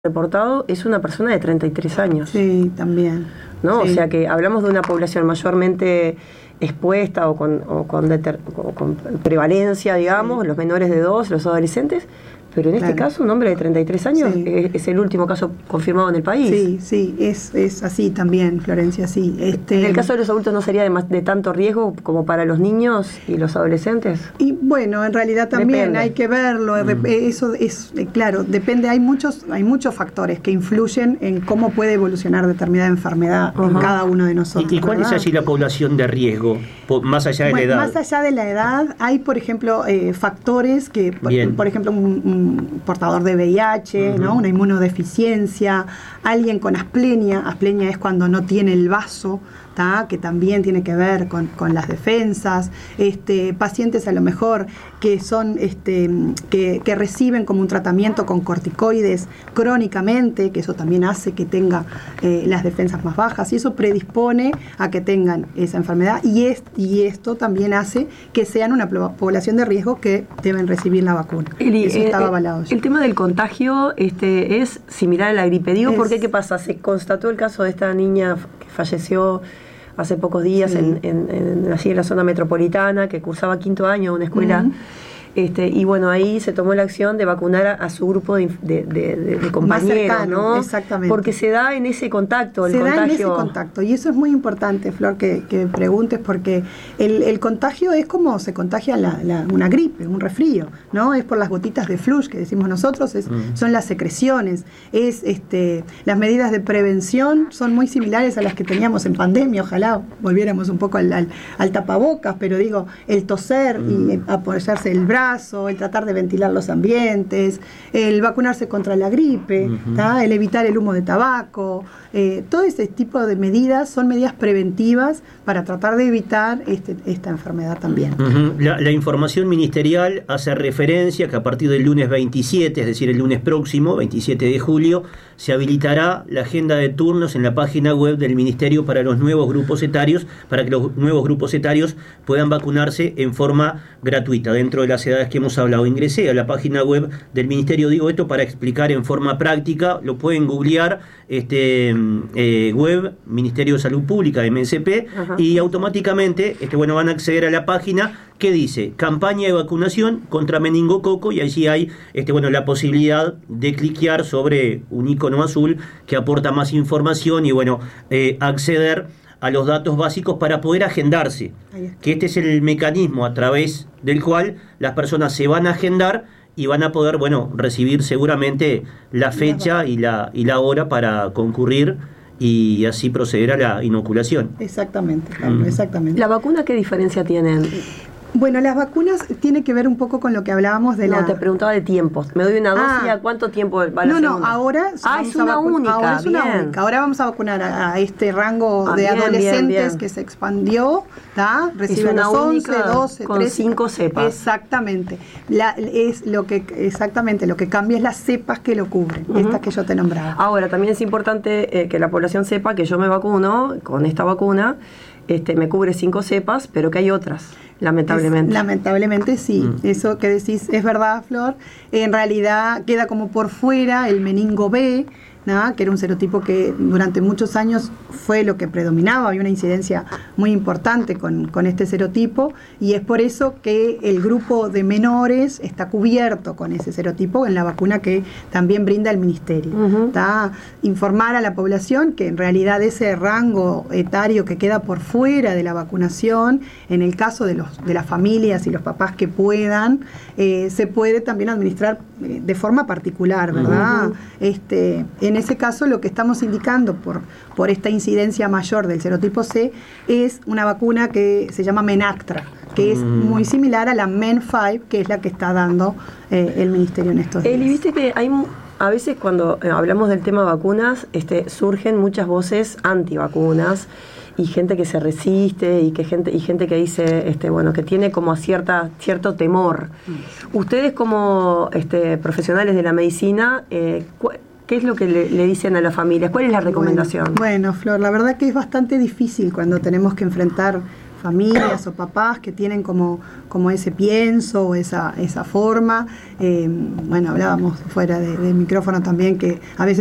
reportado es una persona de 33 años. Sí, también. ¿No? Sí. O sea que hablamos de una población mayormente expuesta o con prevalencia, digamos, Sí. Los menores de 2, los adolescentes, pero en este caso un hombre de 33 años Sí. es el último caso confirmado en el país. Sí, sí, es así también, Florencia, sí. ¿En el caso de los adultos no sería de tanto riesgo como para los niños y los adolescentes? Y bueno, en realidad también Depende. hay que verlo, eso es claro, depende, hay muchos factores que influyen en cómo puede evolucionar determinada enfermedad en cada uno de nosotros. ¿Y cuál ¿verdad? es allí la población de riesgo, más allá de la edad? Más allá de la edad, hay, por ejemplo, factores que, por ejemplo, un portador de VIH, ¿no? Una inmunodeficiencia, alguien con asplenia es cuando no tiene el vaso, que también tiene que ver con las defensas, pacientes a lo mejor que son que reciben como un tratamiento con corticoides crónicamente, que eso también hace que tenga las defensas más bajas, y eso predispone a que tengan esa enfermedad, y esto también hace que sean una población de riesgo que deben recibir la vacuna. Eso estaba avalado ya. El tema del contagio es similar a la gripe. Digo, porque ¿qué pasa? Se constató el caso de esta niña que falleció hace pocos días en la zona metropolitana, que cursaba 5º año de una escuela. Y bueno, ahí se tomó la acción de vacunar a su grupo de compañeros, más cercano, ¿no? Exactamente. Porque se da en ese contacto, el contagio. Se da en ese contacto, y eso es muy importante, Flor, que preguntes, porque el contagio es como se contagia una gripe, un resfrío, ¿no? Es por las gotitas de flush que decimos nosotros, son las secreciones, las medidas de prevención son muy similares a las que teníamos en pandemia. Ojalá volviéramos un poco al tapabocas, pero digo, el toser y apoyarse el brazo, el tratar de ventilar los ambientes, el vacunarse contra la gripe, el evitar el humo de tabaco, todo ese tipo de medidas son medidas preventivas para tratar de evitar esta enfermedad también. La información ministerial hace referencia que a partir del lunes 27, es decir, el lunes próximo, 27 de julio, se habilitará la agenda de turnos en la página web del Ministerio para los nuevos grupos etarios, para que los nuevos grupos etarios puedan vacunarse en forma gratuita dentro de las edades que hemos hablado. Ingresé a la página web del Ministerio, digo esto para explicar en forma práctica, lo pueden googlear, web Ministerio de Salud Pública, MSP, y automáticamente van a acceder a la página que dice campaña de vacunación contra meningococo, y allí hay la posibilidad de cliquear sobre un icono azul que aporta más información y acceder a los datos básicos para poder agendarse, que este es el mecanismo a través del cual las personas se van a agendar y van a poder recibir seguramente la fecha y la hora para concurrir y así proceder a la inoculación. Exactamente, exactamente. ¿La vacuna qué diferencia tienen? Bueno, las vacunas tiene que ver un poco con lo que hablábamos de te preguntaba de tiempos. Me doy una dosis, ¿a cuánto tiempo va la segunda? No, ahora es una única. Ahora es una única. Ahora vamos a vacunar a este rango de adolescentes que se expandió, reciben los 11, 12, con 13. 5 cepas. Exactamente. Lo que cambia es las cepas que lo cubren, estas que yo te nombraba. Ahora, también es importante que la población sepa que yo me vacuno con esta vacuna, me cubre 5 cepas, pero que hay otras. Lamentablemente. Lamentablemente sí, eso que decís es verdad, Flor. En realidad queda como por fuera el meningo B, que era un serotipo que durante muchos años fue lo que predominaba, había una incidencia muy importante con este serotipo, y es por eso que el grupo de menores está cubierto con ese serotipo en la vacuna que también brinda el Ministerio. Informar a la población que en realidad ese rango etario que queda por fuera de la vacunación, en el caso de las familias y los papás que puedan, se puede también administrar de forma particular, ¿verdad? En ese caso lo que estamos indicando por esta incidencia mayor del serotipo C es una vacuna que se llama Menactra, que es muy similar a la Men5, que es la que está dando el Ministerio en estos días. Eli, viste que hay a veces cuando hablamos del tema vacunas, surgen muchas voces antivacunas y gente que se resiste y gente que dice que tiene como cierto temor. Ustedes como profesionales de la medicina, ¿qué es lo que le dicen a las familias? ¿Cuál es la recomendación? Bueno, Flor, la verdad que es bastante difícil cuando tenemos que enfrentar familias o papás que tienen como ese pienso o esa forma. Bueno, hablábamos fuera del micrófono también que a veces